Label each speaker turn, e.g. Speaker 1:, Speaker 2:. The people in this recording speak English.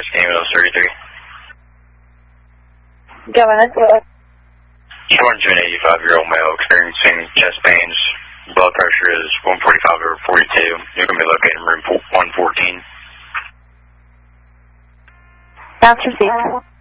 Speaker 1: West Camille 33.
Speaker 2: Go ahead.
Speaker 1: Short to an 85-year-old male experiencing chest pains. Blood pressure is 145/42. You can be located in room 114.
Speaker 2: That's received.